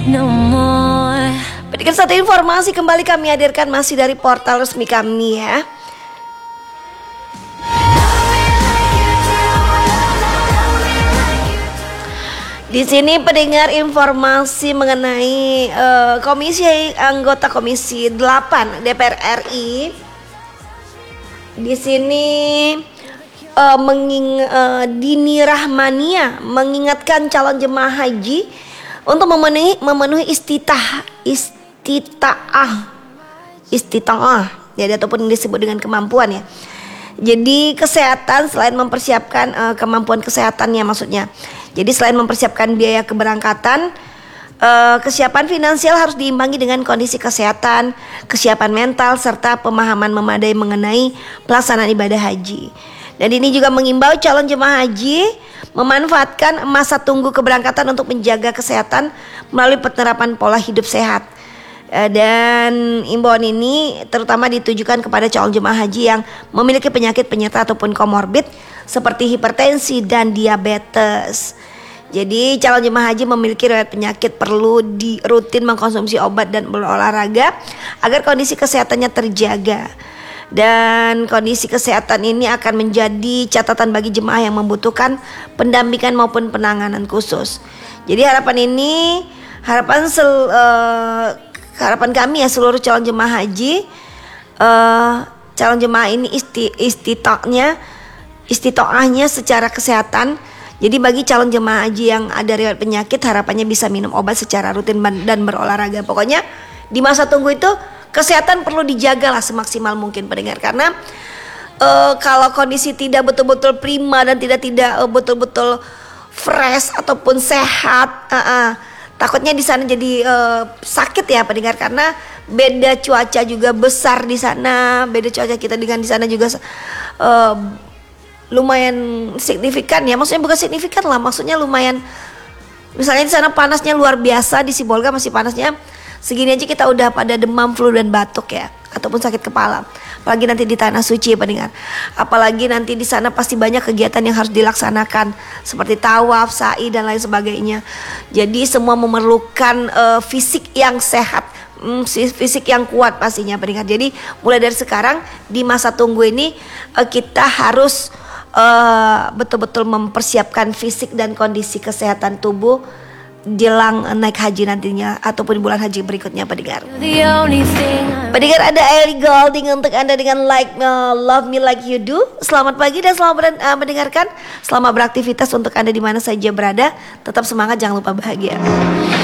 No more. Berikan satu informasi kembali kami hadirkan masih dari portal resmi kami ya. Di sini pendengar informasi mengenai anggota Komisi 8 DPR RI. Di sini Dini Rahmania mengingatkan calon jemaah haji untuk memenuhi istitaah ya, ataupun disebut dengan kemampuan ya. Jadi kesehatan selain mempersiapkan kemampuan kesehatannya maksudnya. Jadi selain mempersiapkan biaya keberangkatan, kesiapan finansial harus diimbangi dengan kondisi kesehatan, kesiapan mental, serta pemahaman memadai mengenai pelaksanaan ibadah haji. Dan ini juga mengimbau calon jemaah haji memanfaatkan masa tunggu keberangkatan untuk menjaga kesehatan melalui penerapan pola hidup sehat. Dan imbauan ini terutama ditujukan kepada calon jemaah haji yang memiliki penyakit penyerta ataupun komorbid seperti hipertensi dan diabetes. Jadi calon jemaah haji memiliki riwayat penyakit perlu rutin mengkonsumsi obat dan berolahraga agar kondisi kesehatannya terjaga. Dan kondisi kesehatan ini akan menjadi catatan bagi jemaah yang membutuhkan pendampingan maupun penanganan khusus. Jadi harapan kami ya seluruh calon jemaah haji, calon jemaah ini istitoahnya secara kesehatan. Jadi bagi calon jemaah haji yang ada riwayat penyakit, harapannya bisa minum obat secara rutin dan berolahraga. Pokoknya di masa tunggu itu kesehatan perlu dijaga lah semaksimal mungkin pendengar, karena kalau kondisi tidak betul-betul prima dan tidak betul-betul fresh ataupun sehat, takutnya di sana jadi sakit ya pendengar, karena beda cuaca juga besar di sana, beda cuaca kita dengan di sana juga lumayan signifikan ya, maksudnya bukan signifikan lah, maksudnya lumayan. Misalnya di sana panasnya luar biasa, di Sibolga masih panasnya segini aja kita udah pada demam, flu dan batuk ya, ataupun sakit kepala. Apalagi nanti di tanah suci ya pendengar. Apalagi nanti di sana pasti banyak kegiatan yang harus dilaksanakan seperti tawaf, sa'i dan lain sebagainya. Jadi semua memerlukan fisik yang sehat, fisik yang kuat pastinya pendengar. Jadi mulai dari sekarang di masa tunggu ini kita harus betul-betul mempersiapkan fisik dan kondisi kesehatan tubuh jelang naik haji nantinya ataupun di bulan haji berikutnya pendengar. Pendengar, ada Ellie Golding untuk Anda dengan Love Me Like You Do. Selamat pagi dan selamat mendengarkan. Selamat beraktivitas untuk Anda di mana saja berada. Tetap semangat, jangan lupa bahagia.